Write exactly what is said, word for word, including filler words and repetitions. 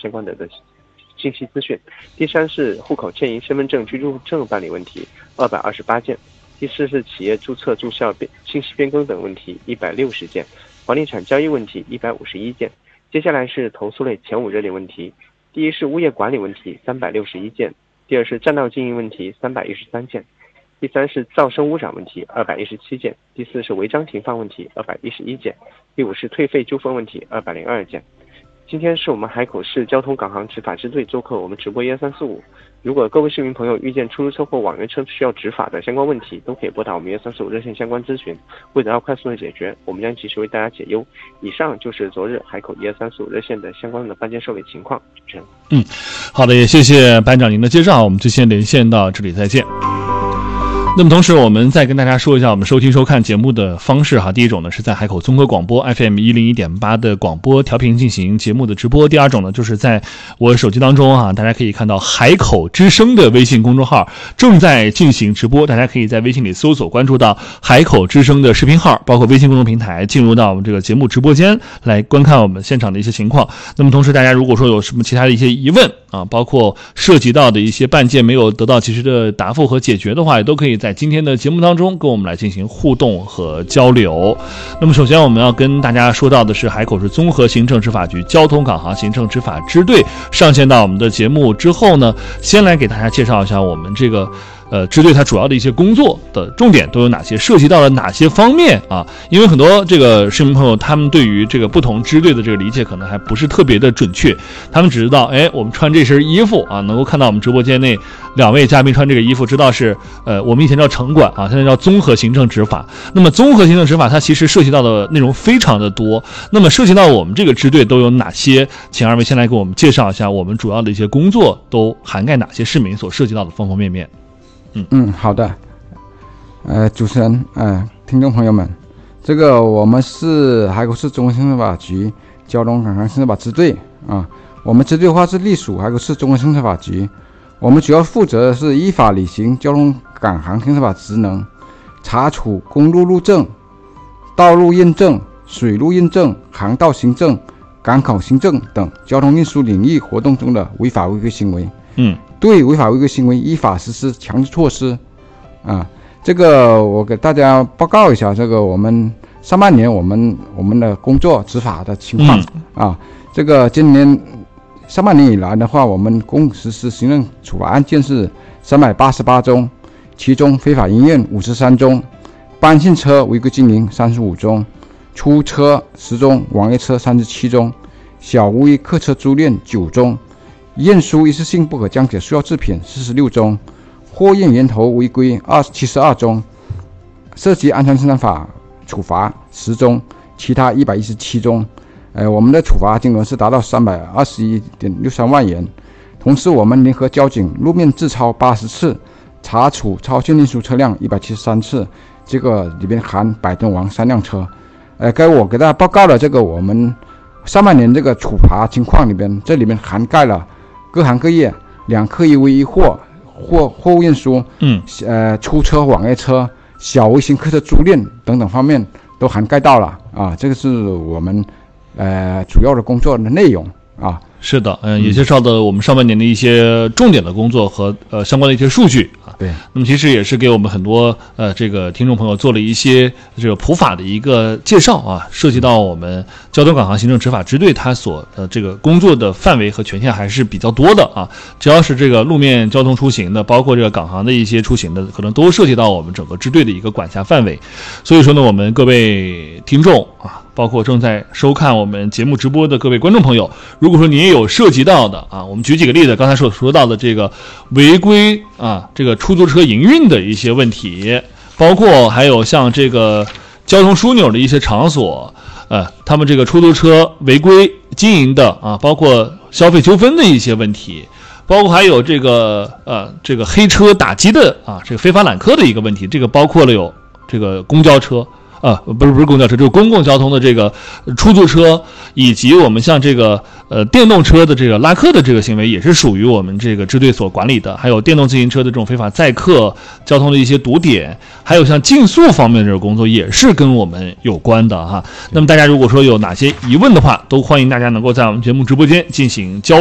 相关的的信息资讯。第三是户口迁移、身份证、居住证办理问题，二百二十八件。第四是企业注册、注销变信息变更等问题，一百六十件。房地产交易问题，一百五十一件。接下来是投诉类前五热点问题。第一是物业管理问题，三百六十一件。第二是占道经营问题，三百一十三件。第三是噪声污染问题，二百一十七件。第四是违章停放问题，二百一十一件。第五是退费纠纷问题，二百零二件。今天是我们海口市交通港行执法支队做客我们直播一二三四五。如果各位市民朋友遇见出租车或网约车需要执法的相关问题，都可以拨打我们一二三四五热线相关咨询，为得到快速的解决，我们将及时为大家解忧。以上就是昨日海口一二三四五热线的相关的办件受理情况。主持人， 嗯，好的，也谢谢班长您的介绍，我们就先连线到这里，再见。那么同时我们再跟大家说一下我们收听收看节目的方式哈。第一种呢是在海口综合广播 F M 一零一点八 的广播调频进行节目的直播。第二种呢就是在我手机当中啊，大家可以看到海口之声的微信公众号正在进行直播，大家可以在微信里搜索关注到海口之声的视频号，包括微信公众平台，进入到我们这个节目直播间来观看我们现场的一些情况。那么同时大家如果说有什么其他的一些疑问啊，包括涉及到的一些办件没有得到及时的答复和解决的话，也都可以在今天的节目当中跟我们来进行互动和交流。那么首先我们要跟大家说到的是海口市综合行政执法局交通港行行政执法支队上线到我们的节目之后呢，先来给大家介绍一下我们这个呃，支队它主要的一些工作的重点都有哪些，涉及到了哪些方面啊？因为很多这个市民朋友他们对于这个不同支队的这个理解可能还不是特别的准确，他们只知道哎，我们穿这身衣服啊，能够看到我们直播间内两位嘉宾穿这个衣服，知道是呃我们以前叫城管啊，现在叫综合行政执法。那么综合行政执法它其实涉及到的内容非常的多，那么涉及到我们这个支队都有哪些？请二位先来给我们介绍一下我们主要的一些工作都涵盖哪些市民所涉及到的方方面面。 嗯嗯，好的，呃，主持人，呃，听众朋友们，这个我们是海口市综合行政执法局交通港行行政执法支队啊，我们支队的话是隶属海口市综合行政执法局，我们主要负责的是依法履行交通港行行政执法职能，查处公路路政、道路验证、水路验证、航道行政、港口行政等交通运输领域活动中的违法违规行为。嗯。对违法违规行为依法实施强制措施，啊，这个我给大家报告一下，这个我们上半年我们我们的工作执法的情况、嗯、啊，这个今年上半年以来的话，我们共实施行政处罚案件是三百八十八宗，其中非法营业五十三宗，班信车违规经营三十五宗，出车十宗，网约车三十七宗，小无业客车租赁九宗。验输一次性不可降解塑料制品四十六宗，货运源头违规二七十二宗，涉及安全生产法处罚十宗，其他一百一十七宗。呃，我们的处罚金额是达到三百二十一点六三万元。同时，我们联合交警路面自超八十次，查处超限运输车辆一百七十三次，这个里边含百吨王三辆车。呃，该我给大家报告的这个我们上半年这个处罚情况里边，这里面涵盖了各行各业，两客一为一货货货物运输，嗯，呃，出车、网约车、小微型客车租赁等等方面都涵盖到了啊。这个是我们呃主要的工作的内容啊。 是的，嗯，也介绍了我们上半年的一些重点的工作和呃相关的一些数据啊。 对， 那么其实也是给我们很多呃这个听众朋友做了一些这个普法的一个介绍啊，涉及到我们交通港行行政执法支队它所呃这个工作的范围和权限还是比较多的啊。只要是这个路面交通出行的，包括这个港行的一些出行的，可能都涉及到我们整个支队的一个管辖范围。所以说呢，我们各位听众啊，包括正在收看我们节目直播的各位观众朋友，如果说您有涉及到的啊，我们举几个例子，刚才所说到的这个违规啊，这个出租车营运的一些问题，包括还有像这个交通枢纽的一些场所，呃，他们这个出租车违规经营的啊，包括消费纠纷的一些问题，包括还有这个呃这个黑车打击的啊，这个非法揽客的一个问题，这个包括了有这个公交车。啊，不是不是公交车，就是公共交通的这个出租车，以及我们像这个呃电动车的这个拉客的这个行为，也是属于我们这个支队所管理的。还有电动自行车的这种非法载客、交通的一些堵点，还有像竞速方面的这个工作，也是跟我们有关的哈。那么大家如果说有哪些疑问的话，都欢迎大家能够在我们节目直播间进行交